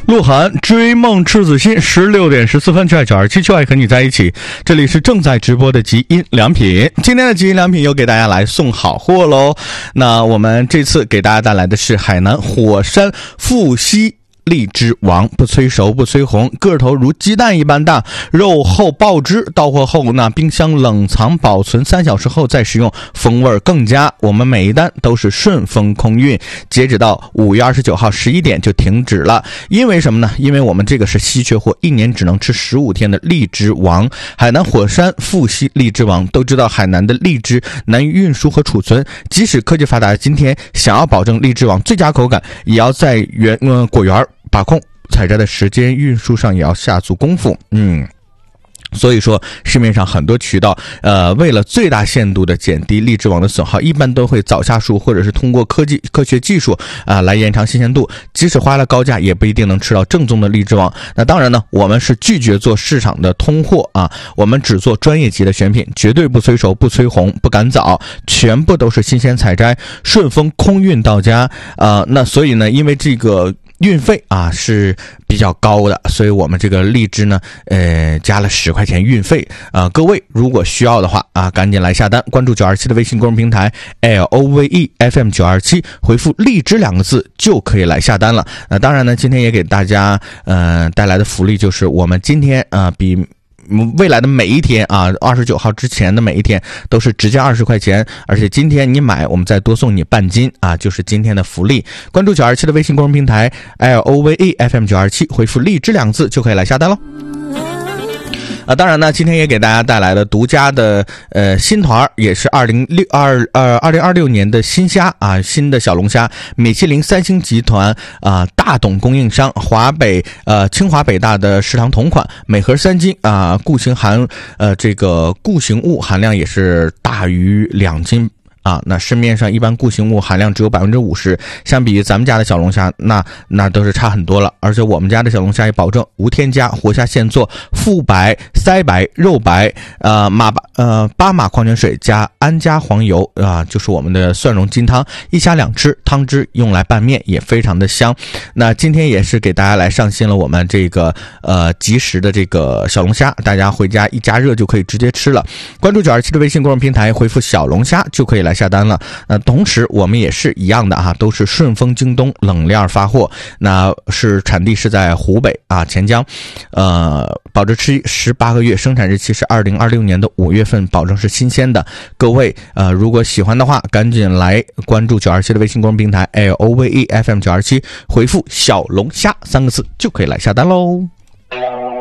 鹿晗追梦赤子心，16点14分，就爱927，就爱和你在一起。这里是正在直播的极音良品，今天的极音良品又给大家来送好货喽。那我们这次给大家带来的是海南火山富硒荔枝王，不催熟不催红，个头如鸡蛋一般大，肉厚爆汁，到货后呢冰箱冷藏保存3小时后再使用，风味更佳。我们每一单都是顺丰空运，截止到5月29号11点就停止了。因为什么呢？因为我们这个是稀缺货，一年只能吃15天的荔枝王，海南火山富硒荔枝王。都知道海南的荔枝难于运输和储存，即使科技发达的今天，想要保证荔枝王最佳口感，也要在果园把控采摘的时间，运输上也要下足功夫。所以说市面上很多渠道为了最大限度的减低荔枝王的损耗，一般都会早下树，或者是通过科学技术来延长新鲜度，即使花了高价也不一定能吃到正宗的荔枝王。那当然呢，我们是拒绝做市场的通货我们只做专业级的选品，绝对不催熟不催红不赶早，全部都是新鲜采摘，顺丰空运到家那所以呢，因为这个运费是比较高的，所以我们这个荔枝呢加了10块钱运费各位如果需要的话赶紧来下单，关注927的微信公众平台 LOVE FM 927，回复荔枝2个字就可以来下单了。当然呢，今天也给大家带来的福利就是我们今天比未来的每一天29号之前的每一天都是直降20块钱，而且今天你买我们再多送你半斤就是今天的福利。关注927的微信公众平台 LOVE FM 927，回复荔枝2个字就可以来下单喽。当然呢，今天也给大家带来了独家的新团，也是2026年的新虾新的小龙虾，米其林3星集团大董供应商，清华北大的食堂同款，每盒3斤固形物含量也是大于2斤。那市面上一般固形物含量只有 50%， 相比于咱们家的小龙虾那都是差很多了。而且我们家的小龙虾也保证无添加，活虾现做，腹白、腮白、肉白巴马矿泉水加安佳黄油就是我们的蒜蓉金汤，1虾2吃，汤汁用来拌面也非常的香。那今天也是给大家来上新了我们这个即食的这个小龙虾，大家回家一加热就可以直接吃了。关注927的微信公众平台，回复小龙虾就可以来下单了。同时我们也是一样的都是顺丰京东冷链发货，那是产地是在湖北钱江，保质期18个月，生产日期是2026年的5月份，保证是新鲜的。各位如果喜欢的话，赶紧来关注927的微信公众平台 LOVE FM 927，回复小龙虾3个字就可以来下单喽。